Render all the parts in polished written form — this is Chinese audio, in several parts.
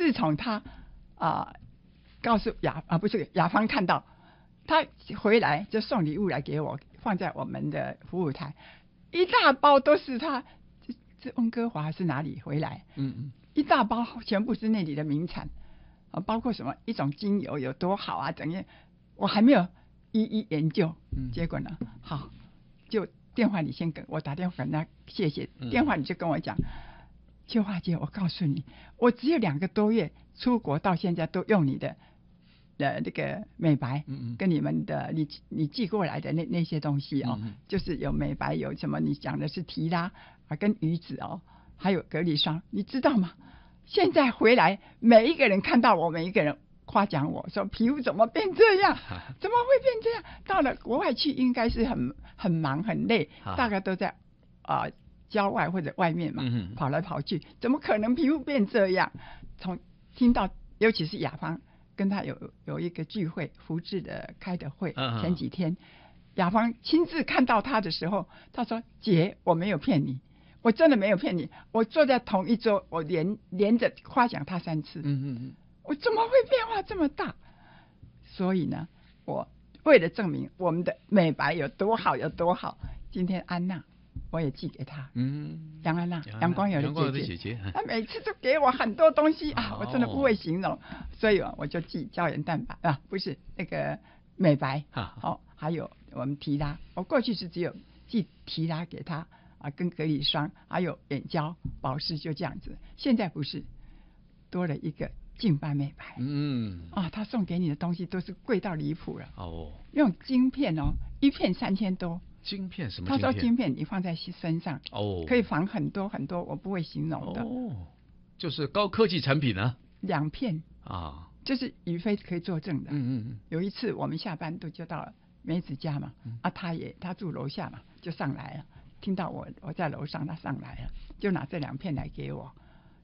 自从他告诉不是雅芳看到他回来就送礼物来给我，放在我们的服务台，一大包都是他这温哥华是哪里回来，一大包全部是那里的名产包括什么一种精油有多好啊，等于我还没有一一研究，结果呢，好，就电话里先跟我打电话跟他谢谢，电话里就跟我讲，秋华姐，我告诉你，我只有2个多月出国到现在都用你的那个美白，跟你们的你寄过来的那些东西就是有美白，有什么你讲的是提拉跟鱼子还有隔离霜，你知道吗？现在回来每一个人看到我，每一个人夸奖我说皮肤怎么变这样，怎么会变这样？到了国外去应该是很忙很累，大概都在郊外或者外面嘛，跑来跑去，怎么可能皮肤变这样？从听到尤其是雅芳跟他有一个聚会，福智的开的会，前几天雅芳亲自看到他的时候，他说姐，我没有骗你，我真的没有骗你，我坐在同一桌，我连着夸奖他3次，我怎么会变化这么大？所以呢，我为了证明我们的美白有多好有多好，今天安娜我也寄给她，杨安娜，杨光友的姐姐，她每次都给我很多东西我真的不会形容，所以我就寄胶原蛋白不是那个美白，还有我们提拉，我过去是只有寄提拉给她跟隔离霜，还有眼胶保湿，就这样子。现在不是多了一个净斑美白，他送给你的东西都是贵到离谱了用晶片一片3000多。 晶片什么晶片？ 他说晶片你放在身上可以防很多很多我不会形容的就是高科技产品呢 ，2片就是宇飞可以作证的。有一次我们下班都就到梅子家嘛，他住楼下嘛，就上来了，听到我在楼上，他上来了，就拿这2片来给我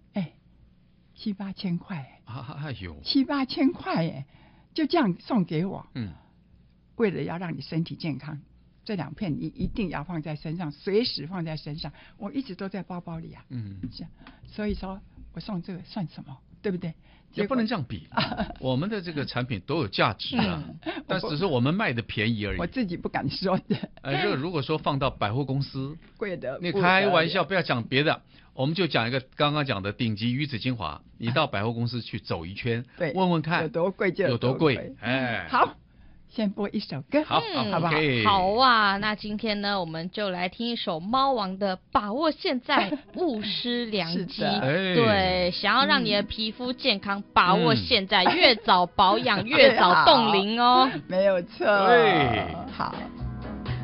，7、8千块，7、8千块就这样送给我。为了要让你身体健康，这2片你一定要放在身上，随时放在身上。我一直都在包包里所以说我送这个算什么，对不对？ 也不能这样比我们的这个产品都有价值但只是我们卖的便宜而已。 我自己不敢说的如果说放到百货公司贵的， 你开玩笑，不要讲别的，我们就讲一个刚刚讲的顶级鱼子精华，你到百货公司去走一圈，问问看有多贵就有多贵。好，先播一首歌， 好不好？ 好啊，那今天呢，我们就来听一首猫王的《把握现在，勿失良机》。对，想要让你的皮肤健康，把握现在，越早保养越早冻龄哦。 没有错。 对， 好。